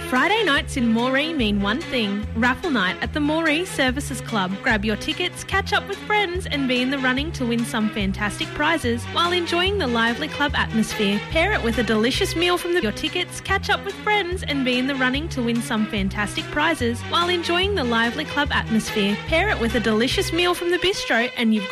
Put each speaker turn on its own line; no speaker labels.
Friday nights in Moree mean one thing, raffle night at the Moree Services Club. Grab your tickets, catch up with friends and be in the running to win some fantastic prizes while enjoying the lively club atmosphere. Pair it with a delicious meal from your tickets, catch up with friends and be in the running to win some fantastic prizes while enjoying the lively club atmosphere. Pair it with a delicious meal from the bistro and you've